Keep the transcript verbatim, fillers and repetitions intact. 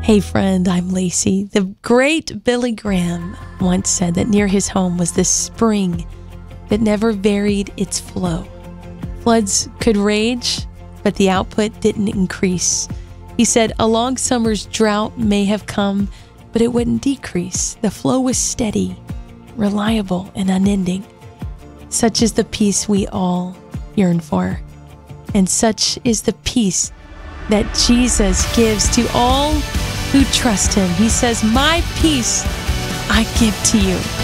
Hey friend, I'm Lacey. The great Billy Graham once said that near his home was this spring that never varied its flow. Floods could rage, but the output didn't increase. He said a long summer's drought may have come, but it wouldn't decrease. The flow was steady, reliable, and unending. Such is the peace we all yearn for. And such is the peace that Jesus gives to all who trust him. He says, "My peace I give to you."